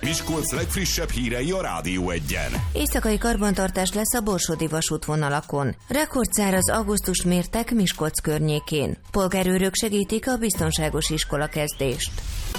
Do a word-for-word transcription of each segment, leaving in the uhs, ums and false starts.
Miskolc legfrissebb hírei a Rádió Egyen. Éjszakai karbantartás lesz a borsodi vasútvonalakon. Rekordszáraz augusztust mértek Miskolc környékén. Polgárőrök segítik a biztonságos iskolakezdést.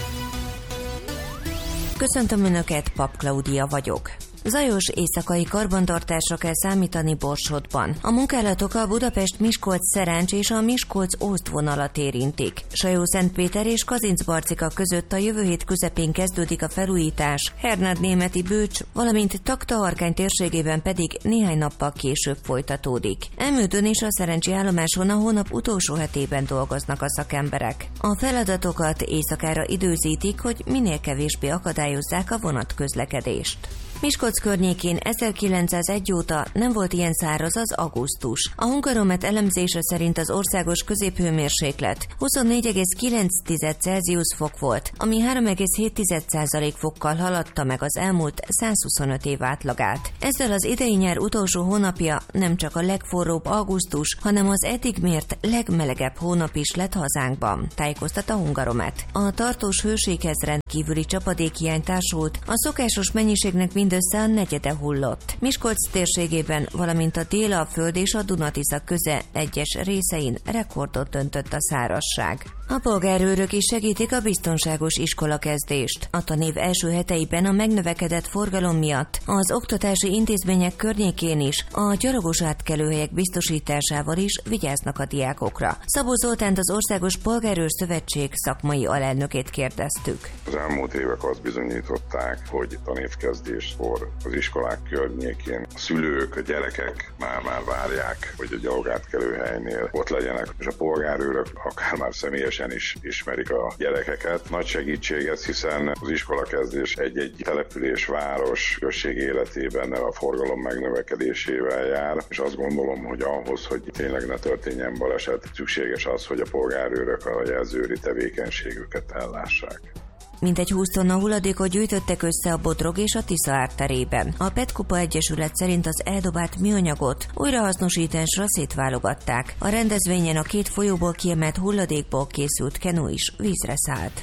Köszöntöm Önöket, Pap Klaudia vagyok. Zajos éjszakai karbantartásra kell számítani Borsodban. A munkálatok a Budapest-Miskolc-Szerencs és a Miskolc-Ózd vonalat érintik. Sajó-Szentpéter és Kazincbarcika között a jövő hét közepén kezdődik a felújítás, Hernád-Németi Bőcs, valamint Taktaharkány térségében pedig néhány nappal később folytatódik. Emődön és a szerencsi állomáson a hónap utolsó hetében dolgoznak a szakemberek. A feladatokat éjszakára időzítik, hogy minél kevésbé akadályozzák a vonatközlekedést. Miskolc környékén ezerkilencszázegy óta nem volt ilyen száraz az augusztus. A Hungaromet elemzése szerint az országos középhőmérséklet huszonnégy egész kilenc Celsius fok volt, ami három egész hét százalék fokkal haladta meg az elmúlt százhuszonöt év átlagát. Ezzel az idei nyár utolsó hónapja nem csak a legforróbb augusztus, hanem az eddig mért legmelegebb hónap is lett hazánkban, tájékoztat a Hungaromet. A tartós hőséghez rendkívüli csapadékhiány társult, a szokásos mennyiségnek mindössze a negyede hullott. Miskolc térségében, valamint a Dél-Alföld és a Dunatisza köze egyes részein rekordot döntött a szárazság. A polgárőrök is segítik a biztonságos iskolakezdést. A tanév első heteiben a megnövekedett forgalom miatt az oktatási intézmények környékén is a gyalogos átkelőhelyek biztosításával is vigyáznak a diákokra. Szabó Zoltánt, az Országos Polgárőr Szövetség szakmai alelnökét kérdeztük. Az elmúlt évek azt bizonyították, hogy tanévkezdéskor az iskolák környékén a szülők, a gyerekek már-már várják, hogy a gyalogátkelőhelynél ott legyenek, és a polgárőrök akár már személyesen is ismerik a gyerekeket. Nagy segítség ez, hiszen az iskolakezdés egy-egy település, város, község életében a forgalom megnövekedésével jár, és azt gondolom, hogy ahhoz, hogy tényleg ne történjen baleset, szükséges az, hogy a polgárőrök a jelzőri tevékenységüket ellássák. Mintegy húsz tonna hulladékot gyűjtöttek össze a Bodrog és a Tisza árterében. A Petkupa Egyesület szerint az eldobált műanyagot újrahasznosításra szétválogatták. A rendezvényen a két folyóból kiemelt hulladékból készült kenu is vízre szállt.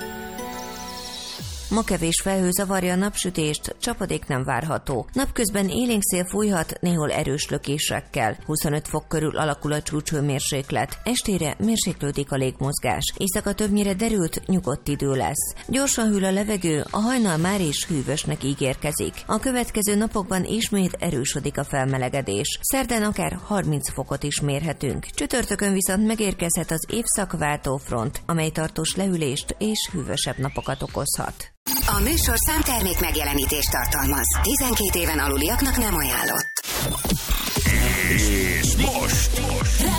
Ma kevés felhő zavarja a napsütést, csapadék nem várható. Napközben élénk szél fújhat, néhol erős lökésekkel. huszonöt fok körül alakul a csúcshőmérséklet. Estére mérséklődik a légmozgás. Éjszaka többnyire derült, nyugodt idő lesz. Gyorsan hűl a levegő, a hajnal már is hűvösnek ígérkezik. A következő napokban ismét erősödik a felmelegedés. Szerdán akár harminc fokot is mérhetünk. Csütörtökön viszont megérkezhet az évszakváltó front, amely tartós lehűlést és hűvösebb napokat okozhat. A műsor számtermék megjelenítést tartalmaz. tizenkét éven aluliaknak nem ajánlott. És most, most